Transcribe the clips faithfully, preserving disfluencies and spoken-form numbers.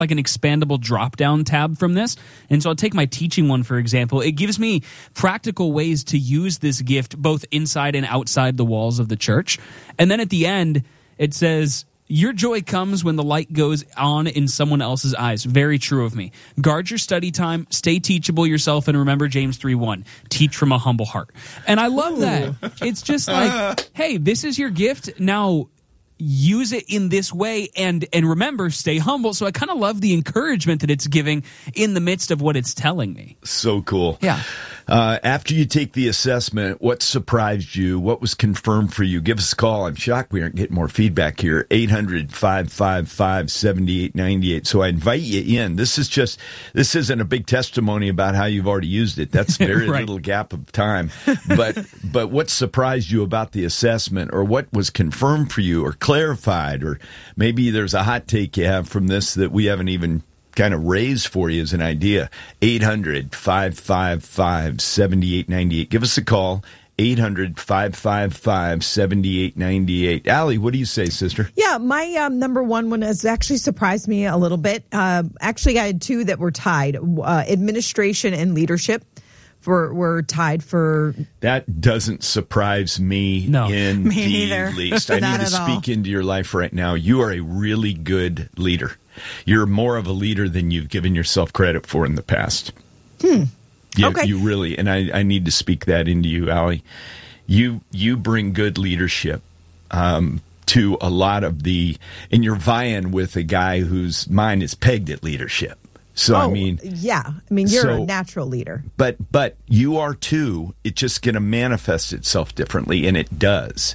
like an expandable drop-down tab from this. And so I'll take my teaching one, for example. It gives me practical ways to use this gift both inside and outside the walls of the church. And then at the end, it says, your joy comes when the light goes on in someone else's eyes. Very true of me. Guard your study time, stay teachable yourself, and remember James three one. Teach from a humble heart. And I love that. It's just like, hey, this is your gift. Now use it in this way, and and remember, stay humble. So I kind of love the encouragement that it's giving in the midst of what it's telling me. So cool. Yeah. Uh, after you take the assessment, what surprised you? What was confirmed for you? Give us a call. I'm shocked we aren't getting more feedback here. eight hundred, five five five, seven eight nine eight. So I invite you in. This is just, this isn't a big testimony about how you've already used it. That's very Right. little gap of time. But, but what surprised you about the assessment, or what was confirmed for you or clarified, or maybe there's a hot take you have from this that we haven't even kind of raised for you as an idea. eight hundred, five five five, seven eight nine eight. Give us a call. eight hundred, five five five, seven eight nine eight. Allie, what do you say, sister? Yeah, my um, number one one has actually surprised me a little bit. Uh, actually, I had two that were tied. Uh, administration and leadership were, were tied for... That doesn't surprise me No. in Me the neither. least. I Not need to at all. speak into your life right now. You are a really good leader. You're more of a leader than you've given yourself credit for in the past. Hmm. You, Okay. you really, and I, I need to speak that into you, Allie. You you bring good leadership um, to a lot of the, and you're vying with a guy whose mind is pegged at leadership. So oh, I mean, yeah. I mean, you're so- a natural leader. but but you are too. It's just going to manifest itself differently, and it does.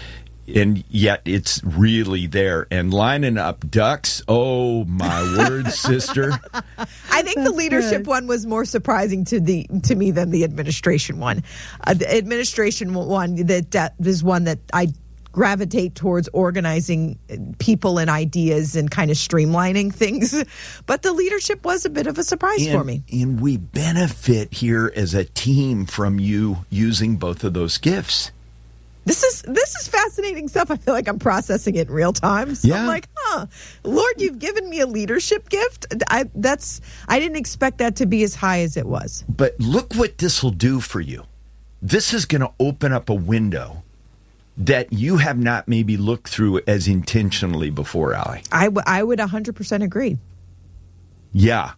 And yet it's really there. And lining up ducks, oh my word, sister. I think the leadership good. one was more surprising to the to me than the administration one. Uh, the administration one that, that is one that I gravitate towards organizing people and ideas and kind of streamlining things. But the leadership was a bit of a surprise and, for me. And we benefit here as a team from you using both of those gifts. This is this is fascinating stuff. I feel like I'm processing it in real time. So Yeah. I'm like, huh, Lord, you've given me a leadership gift. I that's I didn't expect that to be as high as it was. But look what this will do for you. This is going to open up a window that you have not maybe looked through as intentionally before, Allie. I, w- I would one hundred percent agree. Yeah.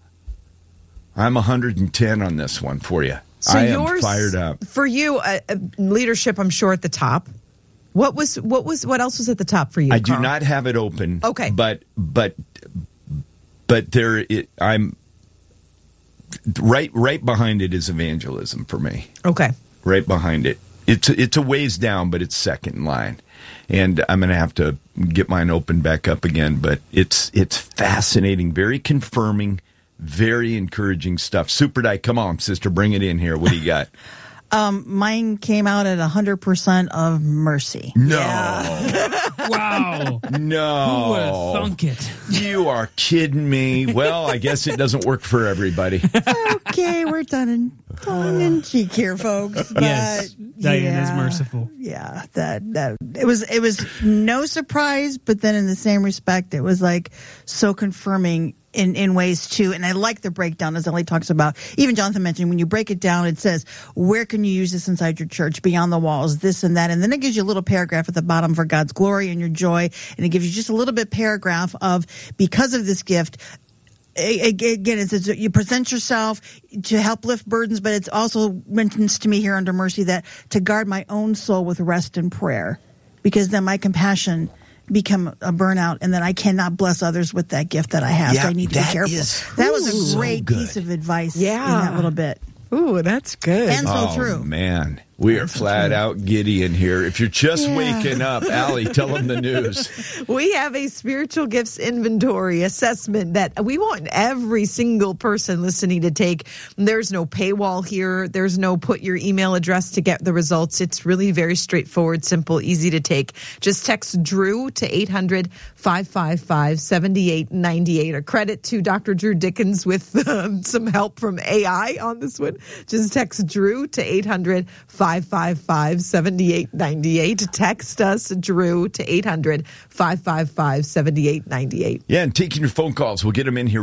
I'm one hundred ten on this one for you. So I am yours, fired up. For you, uh, uh, leadership, I'm sure, at the top. What was what was what else was at the top for you? I do Carl? not have it open. Okay. But but but there it, I'm right right behind it is evangelism for me. Okay. Right behind it. It's it's a ways down, but it's second in line. And I'm going to have to get mine open back up again, but it's it's fascinating, very confirming, very encouraging stuff. Super Di, come on, sister, bring it in here. What do you got? Um, mine came out at one hundred percent of mercy. No. Wow. No. Who would have thunk it? You are kidding me. Well, I guess it doesn't work for everybody. Okay, we're done in tongue in cheek here, folks. But Yes, Diane is yeah, merciful. Yeah, that that it was it was no surprise, but then in the same respect, it was like so confirming in, in ways too. And I like the breakdown, as Ellie talks about. Even Jonathan mentioned, when you break it down, it says, where can you use this inside your church, beyond the walls, this and that. And then it gives you a little paragraph at the bottom for God's glory and your joy. And it gives you just a little bit paragraph of, because of this gift, again, it says you present yourself to help lift burdens, but it also mentions to me here under mercy that to guard my own soul with rest and prayer, because then my compassion become a burnout, and then I cannot bless others with that gift that I have. Yeah, so I need to that be careful. is That was a so great good. piece of advice Yeah. in that little bit. Ooh, that's good. And so Oh, true. man. We are flat out giddy in here. If you're just Yeah. waking up, Allie, tell them the news. We have a spiritual gifts inventory assessment that we want every single person listening to take. There's no paywall here. There's no put your email address to get the results. It's really very straightforward, simple, easy to take. Just text Drew to eight hundred, five five five, seven eight nine eight. A credit to Doctor Drew Dickens with um, some help from A I on this one. Just text Drew to eight hundred, five five five, five five five, seven eight nine eight. Text us, Drew, to eight hundred, five five five, seven eight nine eight. Yeah, and taking your phone calls. We'll get them in here